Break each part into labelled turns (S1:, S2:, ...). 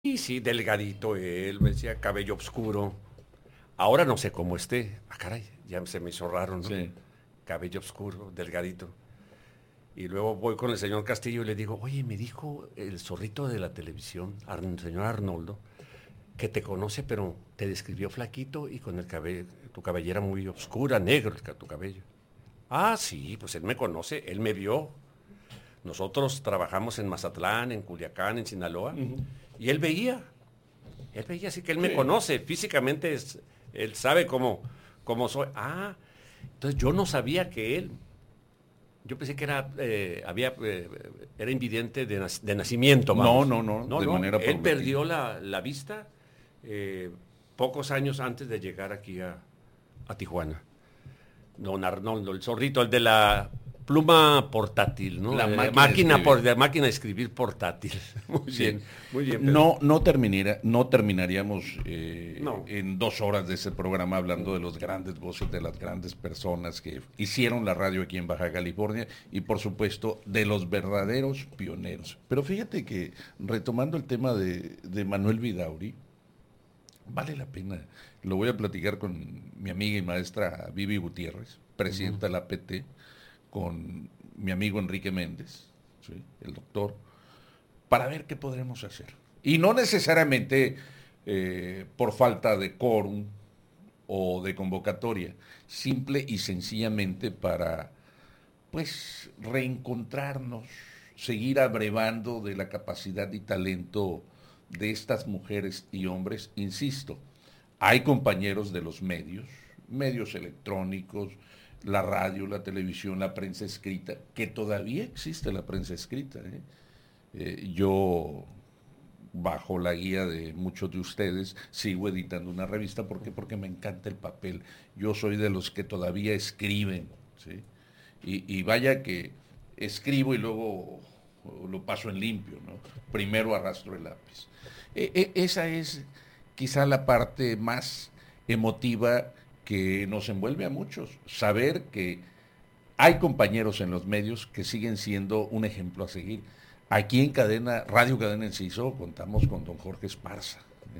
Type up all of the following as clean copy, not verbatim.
S1: Y sí, delgadito él, me decía, cabello oscuro. Ahora no sé cómo esté. Ah, caray, ya se me hizo raro, ¿no?
S2: Sí.
S1: Cabello oscuro, delgadito. Y luego voy con el señor Castillo y le digo, oye, me dijo el zorrito de la televisión, el señor Arnoldo, que te conoce, pero te describió flaquito y con el cabello, tu cabellera muy oscura, negro tu cabello. Ah, sí, pues él me conoce, él me vio. Nosotros trabajamos en Mazatlán, en Culiacán, en Sinaloa, y él veía así que él me
S2: Sí.
S1: conoce, físicamente él sabe cómo soy. Ah, entonces yo no sabía que él, yo pensé que era invidente de nacimiento,
S2: No,
S1: vamos.
S2: no, no,
S1: No,
S2: de
S1: no,
S2: manera
S1: él
S2: progresiva.
S1: perdió la vista eh, pocos años antes de llegar aquí a Tijuana. Don Arnoldo, el zorrito, el de la pluma portátil, ¿no?
S2: La máquina de escribir.
S1: De máquina de escribir portátil.
S2: Sí.
S1: Muy bien, Pedro.
S2: No terminaríamos
S1: No,
S2: en 2 horas de ese programa hablando de los grandes voces, de las grandes personas que hicieron la radio aquí en Baja California y por supuesto de los verdaderos pioneros. Pero fíjate que retomando el tema de Manuel Vidauri, vale la pena. Lo voy a platicar con mi amiga y maestra Vivi Gutiérrez, presidenta de la PT, con mi amigo Enrique Méndez, ¿sí? El doctor, para ver qué podremos hacer. Y no necesariamente por falta de quórum o de convocatoria, simple y sencillamente para, pues, reencontrarnos, seguir abrevando de la capacidad y talento de estas mujeres y hombres, insisto, hay compañeros de los medios, medios electrónicos, la radio, la televisión, la prensa escrita, que todavía existe la prensa escrita. Yo, bajo la guía de muchos de ustedes, sigo editando una revista. ¿Por qué? Porque me encanta el papel. Yo soy de los que todavía escriben, ¿sí? Y vaya que escribo y luego lo paso en limpio, ¿no? Primero arrastro el lápiz. Esa es quizá la parte más emotiva que nos envuelve a muchos. Saber que hay compañeros en los medios que siguen siendo un ejemplo a seguir. Aquí en Radio Cadena Enciso, contamos con don Jorge Esparza,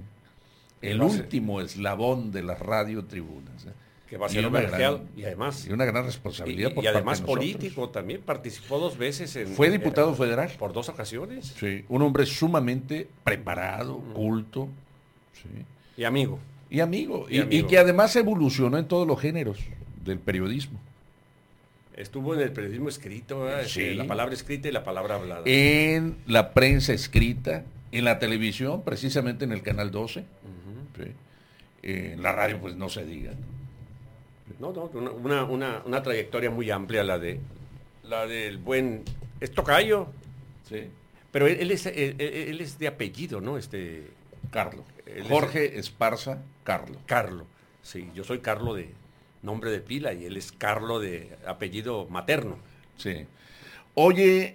S1: que
S2: el
S1: va a ser,
S2: último eslabón de las radiotribunas.
S1: que va a
S2: Y
S1: ser homenajeado y
S2: una gran responsabilidad por
S1: y
S2: parte de
S1: además
S2: nosotros.
S1: político también, participó 2 veces
S2: Fue diputado federal.
S1: por 2 ocasiones.
S2: Sí, un hombre sumamente preparado, culto, sí,
S1: Y amigo.
S2: y amigo,
S1: Y
S2: y
S1: amigo.
S2: que además evolucionó en todos los géneros del periodismo.
S1: Estuvo en el periodismo escrito, ¿verdad?
S2: Sí.
S1: La palabra escrita y la palabra hablada.
S2: En la prensa escrita, en la televisión, precisamente en el Canal 12, sí. En la radio pues no se diga.
S1: No, no, una trayectoria muy amplia la del buen es tocayo,
S2: Sí.
S1: pero él es de apellido, ¿no?
S2: Carlos.
S1: Él es
S2: Jorge Esparza, Carlos.
S1: Carlo. Sí, yo soy Carlo de nombre de pila y él es Carlo de apellido materno.
S2: Sí. Oye,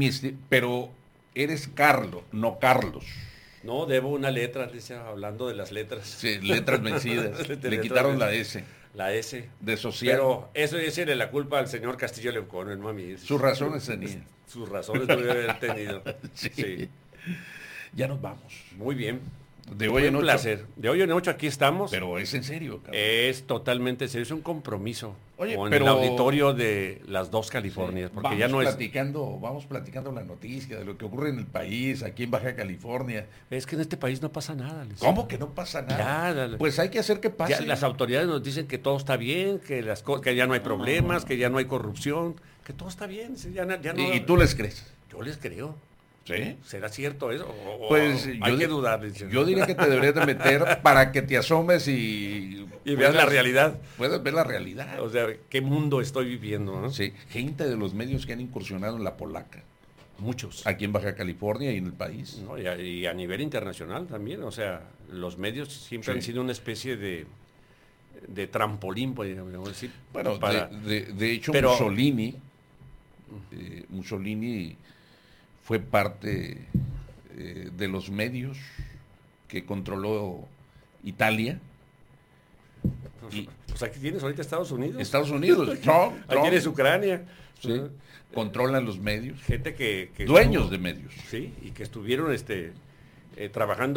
S2: pero eres Carlos, no Carlos.
S1: No, debo una letra, decía, hablando de las letras.
S2: Sí, letras vencidas. Le
S1: Letras
S2: quitaron la
S1: vencidas.
S2: S.
S1: La S.
S2: De social.
S1: Pero eso es decirle la culpa al señor Castillo León, no a mí.
S2: Sus razones tenía.
S1: Sus razones debe haber tenido.
S2: Sí.
S1: Sí.
S2: Ya nos vamos.
S1: Muy bien.
S2: De hoy en
S1: Un
S2: 8.
S1: placer. De hoy en 8 aquí estamos.
S2: Pero es en serio, cabrón.
S1: Es totalmente serio, es un compromiso
S2: Oye,
S1: con
S2: pero
S1: el auditorio de las dos Californias, porque ya no
S2: vamos platicando la noticia de lo que ocurre en el país, aquí en Baja California.
S1: es que en este país no pasa nada.
S2: ¿Cómo que no pasa nada? Pues hay que hacer que pase.
S1: Ya las autoridades nos dicen que todo está bien, que ya no hay problemas, que ya no hay corrupción, que todo está bien. Ya no,
S2: ¿Y tú les crees?
S1: Yo les creo.
S2: ¿Sí?
S1: ¿Será cierto eso?
S2: Pues
S1: hay que dudar.
S2: Yo diría que te deberías de meter para que te asomes y
S1: veas la realidad.
S2: Puedas ver la realidad.
S1: O sea, qué mundo estoy viviendo, ¿no?
S2: Sí, gente de los medios que han incursionado en la polaca.
S1: Muchos.
S2: Aquí en Baja California y en el país.
S1: ¿No? Y a nivel internacional también. O sea, los medios siempre han sido una especie de trampolín, podríamos decir.
S2: Bueno, de hecho, Mussolini fue parte de los medios que controló Italia.
S1: Pues aquí tienes ahorita Estados Unidos.
S2: Estados Unidos, Trump.
S1: Aquí tienes Ucrania.
S2: Sí, controlan los medios.
S1: Gente que
S2: dueños de medios.
S1: Sí, y que estuvieron trabajando